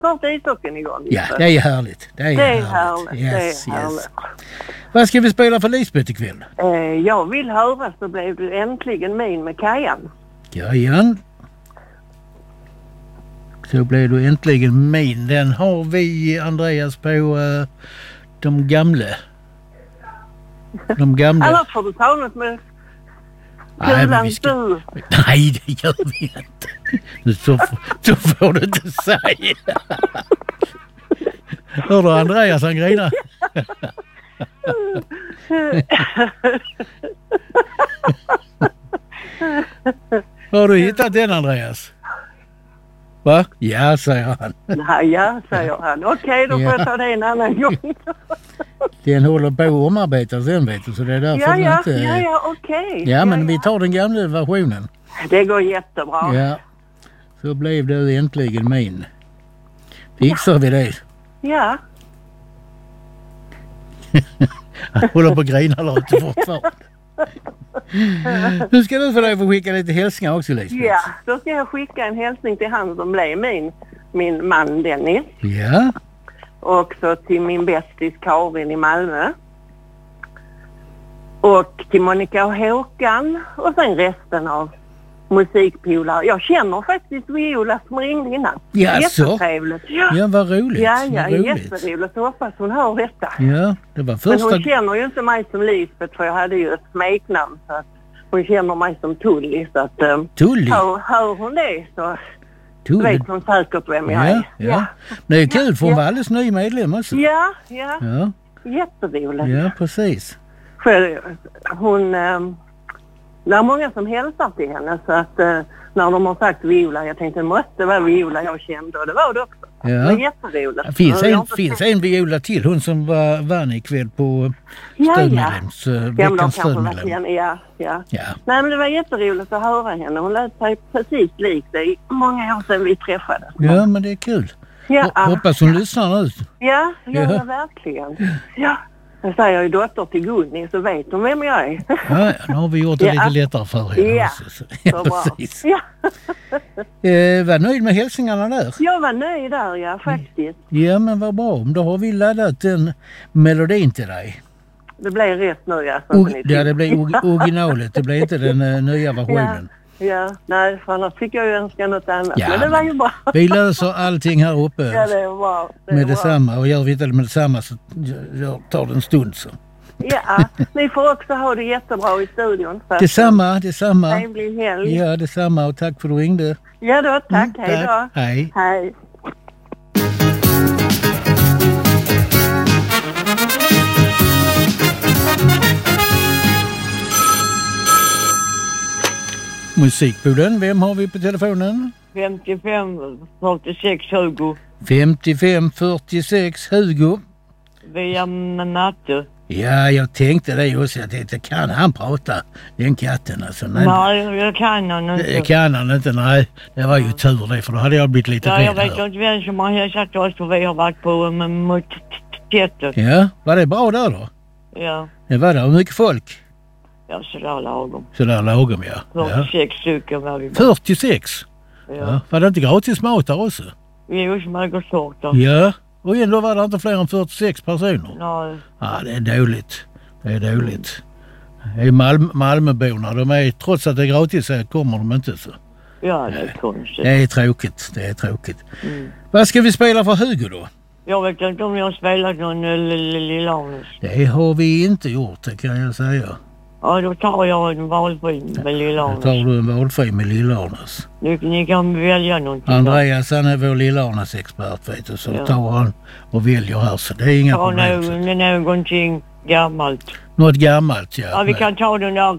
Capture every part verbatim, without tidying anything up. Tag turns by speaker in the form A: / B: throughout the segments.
A: snart är ishockeyn igång.
B: Ja, det är härligt. Det är,
A: det är
B: härligt.
A: härligt.
B: Yes,
A: det är härligt.
B: Yes. Vad ska vi spela för Lisbeth ikväll?
A: Eh, jag vill höra så blev du äntligen min med Kajan.
B: Jajan. Så blev du äntligen min. Den har vi, Andreas, på uh, de gamla. De gamla.
A: Annars får du ta något med
B: Nej, men vi ska... Nej, det gör vi inte. Så, så får du inte säga. Hör du Andreas, han grinar. Har du hittat den, Andreas? Va? Ja, säger han.
A: Nej, ja, säger han. Okej, då får
B: ja.
A: jag ta det en annan gång.
B: Den håller på att omarbetas sen, vet du, så det är därför
A: ja, ja,
B: inte...
A: Ja, ja, okej.
B: Ja,
A: ja,
B: men
A: ja.
B: vi tar den gamla versionen.
A: Det går jättebra.
B: Ja, så blev du äntligen min. Fixar ja. vi det?
A: Ja.
B: Han håller på att grina lite fortfarande. Nu ska du för dig få skicka lite hälsningar också, Lisbeth.
A: Ja, då ska jag skicka en hälsning till han som blev min, min man Dennis.
B: Ja.
A: Och så till min bästis Karin i Malmö. Och till Monica och Håkan. Och sen resten av musikpolare. Jag känner faktiskt Viola som ringde innan.
B: Ja,
A: jättetrevligt. Ja.
B: ja, vad roligt.
A: Ja, ja,
B: vad roligt.
A: jätteroligt. Jag hoppas hon hör detta.
B: Ja, det var första...
A: Men hon känner ju inte mig som Lisbeth, för jag hade ju ett smeknamn. Så att hon känner mig som Tulli. Så att, um,
B: Tulli?
A: Hör, hör hon det så
B: Tulli.
A: vet hon säkert vem jag
B: ja,
A: är.
B: Ja,
A: ja.
B: det är kul för hon
A: ja.
B: var alldeles ny medlem också.
A: Ja, ja.
B: ja.
A: Jätteroligt.
B: Ja, precis.
A: För hon... Um, det är många som hälsar till henne, så att uh, när de har sagt Viola, jag tänkte det måste vara Viola jag kände, och det var det också.
B: Ja.
A: Det var jätteroligt.
B: Det finns, en, finns
A: sett...
B: en Viola till, hon som var vann ikväll på
A: ja,
B: stödmedlems,
A: ja.
B: uh, veckans stödmedlem.
A: Ja, ja.
B: ja.
A: Nej, men det var jätteroligt att höra henne. Hon lät sig precis lik det många år sedan vi träffades.
B: Ja, men det är kul.
A: Ja,
B: hoppas hon
A: ja.
B: lyssnar nu.
A: Ja, det gör
B: ja.
A: jag verkligen. Ja. Jag säger ju dotter till Gunni, så vet hon vem jag är.
B: Ja, nu har vi gjort det ja. lite lättare för henne.
A: Ja,
B: också, så. ja precis.
A: Ja.
B: eh, var nöjd med hälsningarna där?
A: Jag var nöjd där, ja, faktiskt.
B: Ja, men vad bra. Då har vi laddat en melodin till dig.
A: Det blev rätt nu, ja.
B: O- ja, det blev originalet. Det blev inte den uh, nya versionen.
A: Ja. Ja, nej, för annars fick jag ju önska något annat.
B: Ja,
A: men det var ju bra.
B: Vi löser allting här uppe.
A: Ja, det är bra. Det är
B: med
A: bra.
B: detsamma. Och gör vi inte det med detsamma så jag tar det en stund så.
A: Ja, ni får också ha det jättebra i studion.
B: Detsamma, detsamma.
A: Trevlig helg.
B: Ja, detsamma, och tack för att du ringde.
A: Ja då, tack.
B: Mm,
A: hej då.
B: Hej.
A: Hej.
B: Musikboden, vem har vi på telefonen?
A: femtiofem fyrtiosex Hugo.
B: femtiofem fyrtiosex Hugo.
A: Via Natte.
B: Ja, jag tänkte det också. Jag tänkte, kan han prata, den katten? Alltså,
A: nej, nej, det kan han inte.
B: Det kan han inte, nej. Det var ju tur det, för då hade jag blivit lite
A: ja,
B: rädd.
A: Jag vet här. Inte vem som har hälsat oss, för vi har varit på motettet.
B: Ja, var det bra där då?
A: Ja.
B: Det var det, hur mycket folk?
A: Ja, sådär lagom.
B: Sådär lagom, ja.
A: fyrtiosex stycken var vi med.
B: fyrtiosex?
A: Ja.
B: Ja. Var det inte gratis mat där också?
A: Jo, smörgåstårta.
B: Ja, och ändå var det inte fler än fyrtiosex personer.
A: Nej.
B: Ja, det är dåligt. Det är dåligt. Det är Malm- Malmöborna, de är, trots att det är gratis så kommer de inte så.
A: Ja, det är konstigt.
B: Det är tråkigt, det är tråkigt.
A: Mm.
B: Vad ska vi spela för Hugo då?
A: Jag vet inte om jag har spelat någon Lill-Arnes.
B: Det har vi inte gjort, det kan jag säga.
A: Ja, då tar jag en valfri med Lill-Arnes.
B: Då tar du en valfri med Lill-Arnes.
A: Ni, ni kan välja någonting.
B: Andreas, han är vår Lill-Arnes-expert, vet du. Så ja. tar han och väljer här, så det är inga
A: ta
B: problem.
A: Ta no, någonting gammalt.
B: Något gammalt, ja.
A: Ja, vi kan ta den där.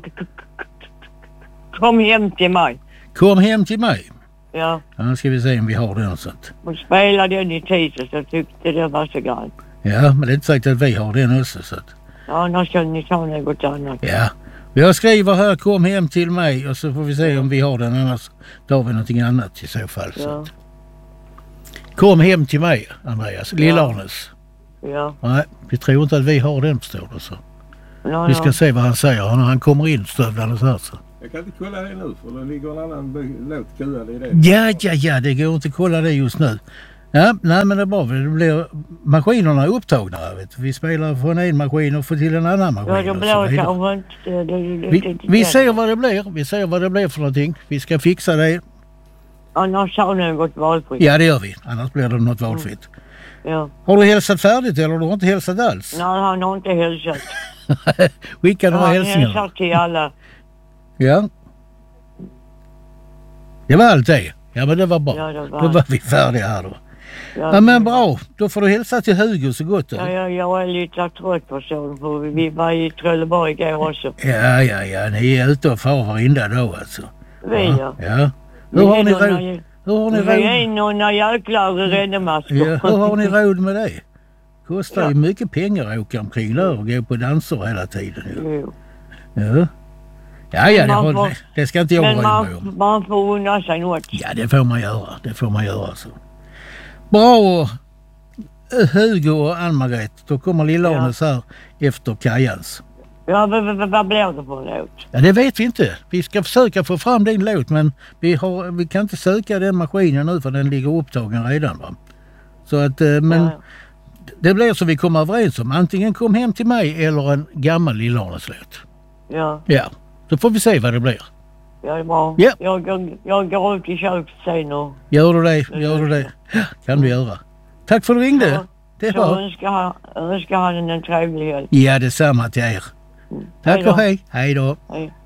A: Kom hem till mig.
B: Kom hem till mig?
A: Ja.
B: Ja, nu ska vi se om vi har den och sånt.
A: Och spela den i tisdag, så jag tyckte det var så grann.
B: Ja, men det är inte sagt att vi har den också, så att...
A: Ja, nu ska ni ta något annat.
B: Ja. Jag skriver här, kom hem till mig, och så får vi se om vi har den, annars tar vi någonting annat i så fall. Så.
A: Ja.
B: Kom hem till mig, Andreas. Lill-Arnes.
A: Ja.
B: Nej, vi tror inte att vi har den, förstår du så.
A: Ja,
B: vi ska
A: ja.
B: se vad han säger när han kommer in stövlarna så här så.
C: Jag kan inte kolla det nu, för det ligger en annan låt kuad i det.
B: Ja, ja, ja, det går inte att kolla det just nu. Ja, nej men det är bra. Det blir maskinerna upptagna. Vet du. Vi spelar från en maskin och får till en annan maskin.
C: Ja, det blir kanske inte... Det, det,
B: Vi,
C: det,
B: vi ser vad det blir. Vi ser vad det blir för någonting. Vi ska fixa det.
C: Annars har ni gått valfritt.
B: Ja, det gör vi. Annars blir det något valfritt.
C: Ja.
B: Har du hälsat färdigt eller har du inte hälsat alls?
C: Nej, han har inte hälsat.
B: Skicka några
C: Han
B: hälsningar.
C: hälsar till alla.
B: Ja. Det var allt det. Ja, men det var bra.
C: Ja, det var
B: Då var vi färdiga här då.
C: Ja,
B: Ja, men bra. Då får du hälsa till Hugo så gott då.
C: Ja, jag, jag är lite trött på så. För vi var i Trelleborg igår också.
B: Ja, ja, ja. Ni är ute och far varenda dag alltså.
C: Vi ja.
B: Ja. Hur har ni råd? Hur har ni
C: Vi är
B: råd?
C: några jäklar räddemaskor.
B: Ja, hur har ni råd med det? Kostar
C: Ja.
B: ju mycket pengar att åka omkring där och gå på danser hela tiden. Ju.
C: Jo.
B: Ja. Ja, ja, det,
C: Man
B: har,
C: får-
B: det ska inte jag
C: Men
B: bry mig om.
C: man, man får unna sig något.
B: Ja, det får man göra. Det får man göra så. Bra och eh, Hugo och Ann-Margret. Då kommer Lilla-Arnes här efter Kajans.
C: Ja, vad, vad, vad blir det för en låt?
B: Ja, det vet vi inte. Vi ska försöka få fram din låt men vi, har, vi kan inte söka den maskinen nu för den ligger upptagen redan. Va? Så att, eh, men
C: Ja.
B: det blir så vi kommer överens om. Antingen kom hem till mig eller en gammal Lilla-Arnes låt.
C: Ja,
B: Ja, så får vi se vad det blir.
C: ja det är bra.
B: Ja.
C: Jag, jag, jag går ut i köket sen och
B: Gör du det, gör du det. Ja, kan du göra. Tack för att du ringde.
C: Ja.
B: Det är
C: så
B: bra.
C: önskar, önskar han en trevlig helg.
B: Ja, detsamma till er. Tack
C: Hej då.
B: och hej. Hej då.
C: Hej.